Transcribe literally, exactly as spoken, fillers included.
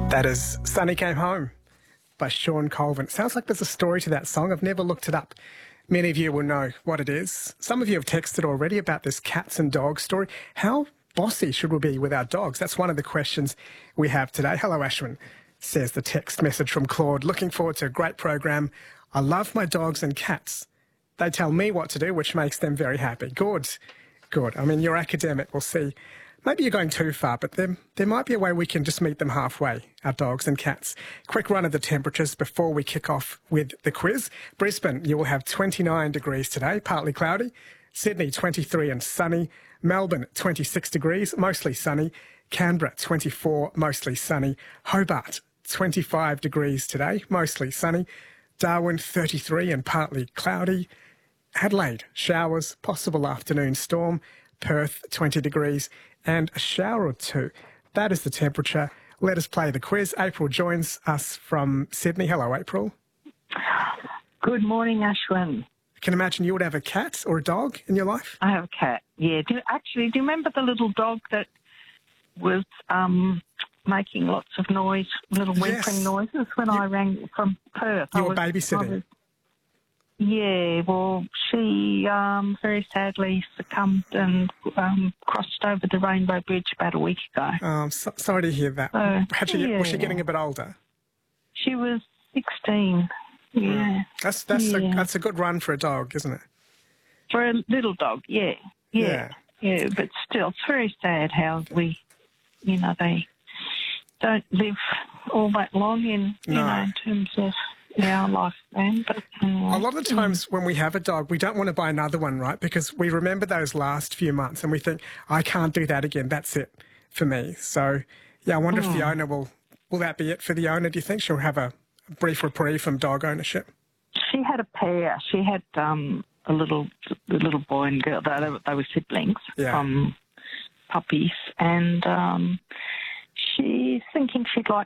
That is Sunny Came Home by Sean Colvin. It sounds like there's a story to that song. I've never looked it up. Many of you will know what it is. Some of you have texted already about this cats and dogs story. How bossy should we be with our dogs? That's one of the questions we have today. Hello, Ashwin, says the text message from Claude. Looking forward to a great program. I love my dogs and cats. They tell me what to do, which makes them very happy. Good, good. I mean, you're academic. We'll see. Maybe you're going too far, but there, there might be a way we can just meet them halfway, our dogs and cats. Quick run of the temperatures before we kick off with the quiz. Brisbane, you will have twenty-nine degrees today, partly cloudy. Sydney, twenty-three and sunny. Melbourne, twenty-six degrees, mostly sunny. Canberra, twenty-four, mostly sunny. Hobart, twenty-five degrees today, mostly sunny. Darwin, thirty-three and partly cloudy. Adelaide, showers, possible afternoon storm. Perth, twenty degrees and a shower or two. That is the temperature. Let us play the quiz. April joins us from Sydney. Hello, April. Good morning, Ashwin. I can imagine you would have a cat or a dog in your life. I have a cat, yeah. Do, actually, do you remember the little dog that was um, making lots of noise, little whimpering Yes. noises when You- I rang from Perth? You I were was- I babysitting. was- Yeah, well, she um, very sadly succumbed and um, crossed over the Rainbow Bridge about a week ago. Oh, I'm so, sorry to hear that. So, How'd she get- was she yeah. getting a bit older? She was sixteen, yeah. That's that's a Yeah. that's a good run for a dog, isn't it? For a little dog, yeah, yeah, yeah. But still, it's very sad how we, you know, they don't live all that long in, you No. know, in terms of our lifespan. But anyway. A lot of the times when we have a dog, we don't want to buy another one, right? Because we remember those last few months and we think, I can't do that again. That's it for me. So, yeah, I wonder if the owner will, will that be it for the owner? Do you think she'll have a brief reprieve from dog ownership? She had a pair. She had um, a little, a little boy and girl. They, they were- they were siblings, Yeah. um, puppies, and um, she's thinking she'd like